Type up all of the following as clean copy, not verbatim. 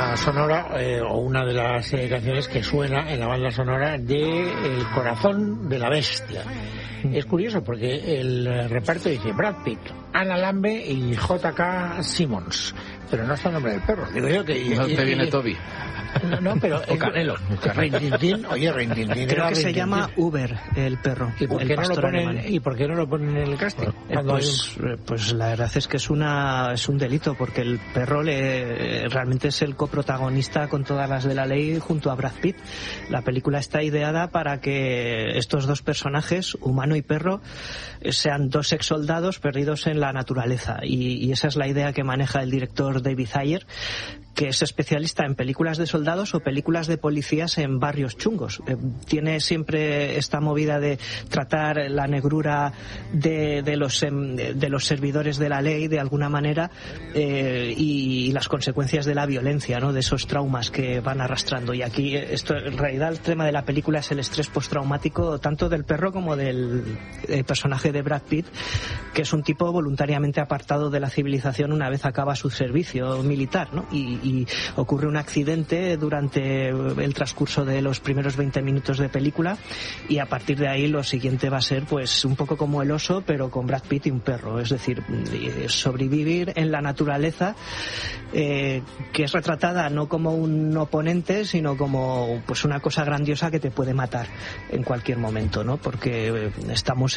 banda sonora, o una de las canciones que suena en la banda sonora de El corazón de la bestia. Es curioso porque el reparto dice Brad Pitt, Anna Lambe y J.K. Simmons, pero no está el nombre del perro. Digo yo que... ¿Dónde viene Toby? No, pero... O Canelo. Rintintín, oye, Rintintín. Creo que se llama Uber, el perro. ¿Y por qué no lo ponen en el casting? Pues la verdad es que es un delito, porque el perro realmente es el coprotagonista con todas las de la ley junto a Brad Pitt. La película está ideada para que estos dos personajes, humano y perro, sean dos exsoldados perdidos en la naturaleza, y esa es la idea que maneja el director David Ayer, que es especialista en películas de soldados o películas de policías en barrios chungos. Tiene siempre esta movida de tratar la negrura de los servidores de la ley de alguna manera, y las consecuencias de la violencia, ¿no? De esos traumas que van arrastrando. Y aquí en realidad el tema de la película es el estrés postraumático tanto del perro como del personaje de Brad Pitt, que es un tipo voluntariamente apartado de la civilización una vez acaba su servicio militar, ¿no? Y ocurre un accidente durante el transcurso de los primeros 20 minutos de película, y a partir de ahí lo siguiente va a ser pues un poco como El oso, pero con Brad Pitt y un perro, es decir, sobrevivir en la naturaleza, que es retratada no como un oponente, sino como pues una cosa grandiosa que te puede matar en cualquier momento, ¿no? Porque estamos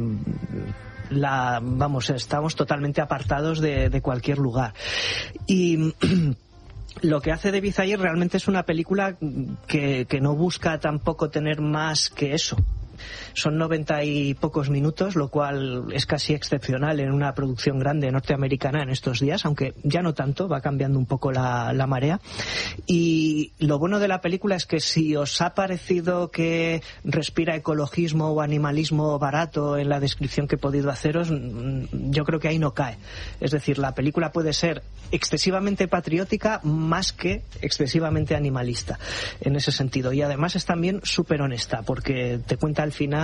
estamos totalmente apartados de cualquier lugar. Y lo que hace David Ayer realmente es una película que no busca tampoco tener más que eso. Son 90 y pocos minutos, lo cual es casi excepcional en una producción grande norteamericana en estos días, aunque ya no tanto, va cambiando un poco la marea. Y lo bueno de la película es que si os ha parecido que respira ecologismo o animalismo barato en la descripción que he podido haceros, yo creo que ahí no cae. Es decir, la película puede ser excesivamente patriótica más que excesivamente animalista en ese sentido. Y además es también súper honesta, porque te cuenta al final